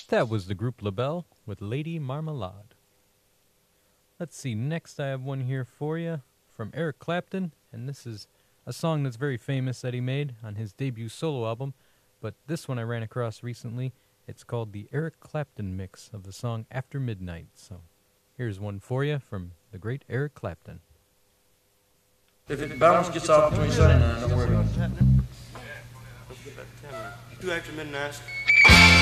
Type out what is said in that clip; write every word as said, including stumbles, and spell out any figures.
That was the group LaBelle with Lady Marmalade. Let's see, next I have one here for you from Eric Clapton, and this is a song that's very famous that he made on his debut solo album, but this one I ran across recently. It's called the Eric Clapton mix of the song After Midnight. So here's one for you from the great Eric Clapton. If it balance gets off between seven and nine, don't worry about it. Two After Midnights.